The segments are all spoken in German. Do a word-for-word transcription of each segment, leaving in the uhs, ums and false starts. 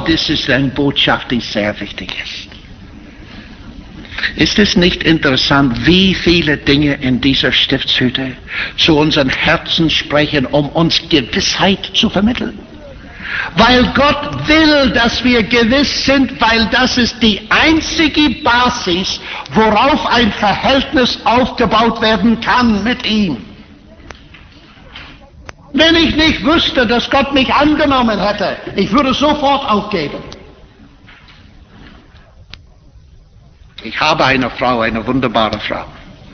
das ist eine Botschaft, die sehr wichtig ist. Ist es nicht interessant, wie viele Dinge in dieser Stiftshütte zu unseren Herzen sprechen, um uns Gewissheit zu vermitteln? Weil Gott will, dass wir gewiss sind, weil das ist die einzige Basis, worauf ein Verhältnis aufgebaut werden kann mit ihm. Wenn ich nicht wüsste, dass Gott mich angenommen hätte, ich würde sofort aufgeben. Ich habe eine Frau, eine wunderbare Frau.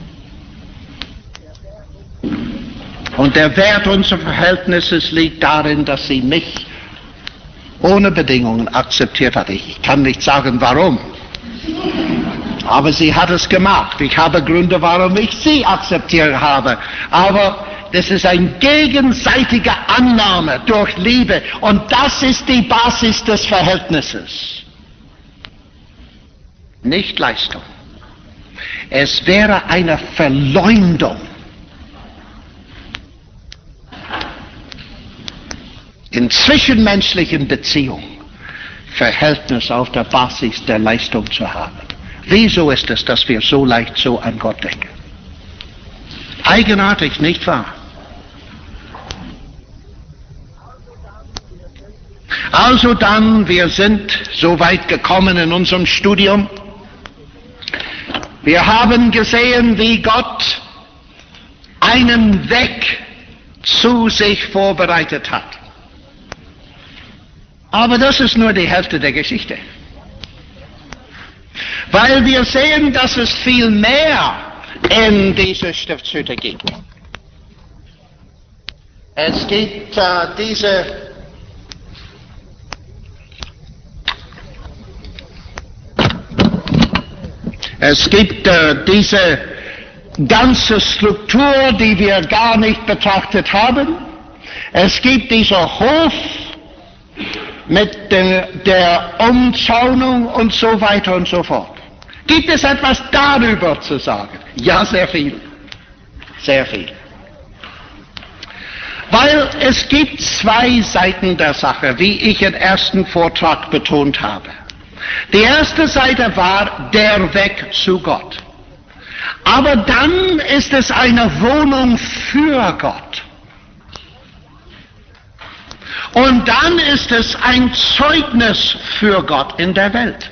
Und der Wert unseres Verhältnisses liegt darin, dass sie mich ohne Bedingungen akzeptiert hat. Ich kann nicht sagen, warum. Aber sie hat es gemacht. Ich habe Gründe, warum ich sie akzeptiert habe. Aber das ist eine gegenseitige Annahme durch Liebe. Und das ist die Basis des Verhältnisses. Nicht Leistung. Es wäre eine Verleumdung, in zwischenmenschlichen Beziehungen Verhältnis auf der Basis der Leistung zu haben. Wieso ist es, dass wir so leicht so an Gott denken? Eigenartig, nicht wahr? Also dann, wir sind so weit gekommen in unserem Studium. Wir haben gesehen, wie Gott einen Weg zu sich vorbereitet hat. Aber das ist nur die Hälfte der Geschichte. Weil wir sehen, dass es viel mehr in dieser Stiftshütte gibt. Es gibt äh, diese Es gibt äh, diese ganze Struktur, die wir gar nicht betrachtet haben. Es gibt dieser Hof mit der, der Umzaunung und so weiter und so fort. Gibt es etwas darüber zu sagen? Ja, sehr viel. Sehr viel. Weil es gibt zwei Seiten der Sache, wie ich im ersten Vortrag betont habe. Die erste Seite war der Weg zu Gott. Aber dann ist es eine Wohnung für Gott. Und dann ist es ein Zeugnis für Gott in der Welt.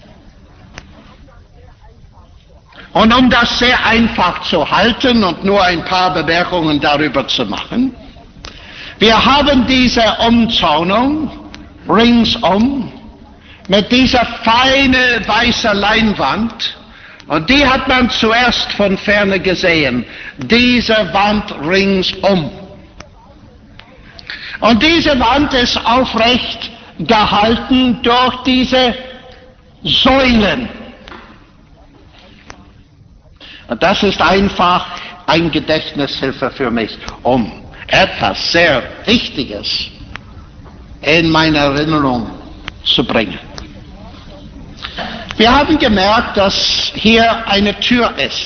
Und um das sehr einfach zu halten und nur ein paar Bemerkungen darüber zu machen, wir haben diese Umzaunung ringsum mit dieser feinen weißen Leinwand, und die hat man zuerst von ferne gesehen, diese Wand ringsum. Und diese Wand ist aufrecht gehalten durch diese Säulen. Und das ist einfach ein Gedächtnishilfe für mich, um etwas sehr Wichtiges in meine Erinnerung zu bringen. Wir haben gemerkt, dass hier eine Tür ist.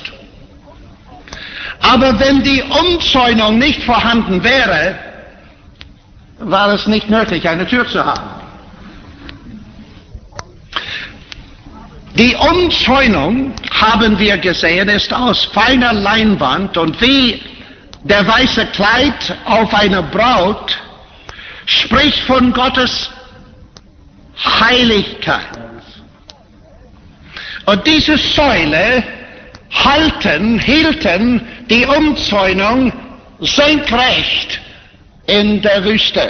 Aber wenn die Umzäunung nicht vorhanden wäre, war es nicht nötig, eine Tür zu haben. Die Umzäunung, haben wir gesehen, ist aus feiner Leinwand, und wie der weiße Kleid auf einer Braut spricht von Gottes Heiligkeit. Und diese Säule halten, hielten die Umzäunung senkrecht in der Wüste.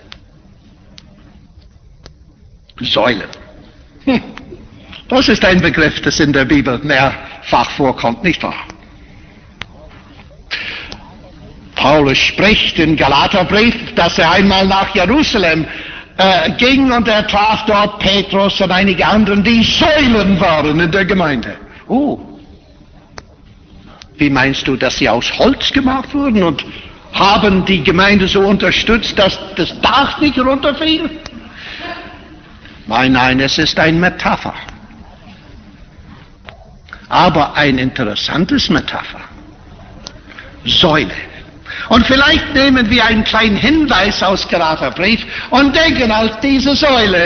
Säulen. Hm. Das ist ein Begriff, das in der Bibel mehrfach vorkommt, nicht wahr? Paulus spricht im Galaterbrief, dass er einmal nach Jerusalem äh, ging, und er traf dort Petrus und einige anderen, die Säulen waren in der Gemeinde. Oh, wie meinst du, dass sie aus Holz gemacht wurden und haben die Gemeinde so unterstützt, dass das Dach nicht runterfiel? Nein, nein, es ist eine Metapher. Aber ein interessantes Metapher. Säule. Und vielleicht nehmen wir einen kleinen Hinweis aus Galaterbrief und denken, als diese Säule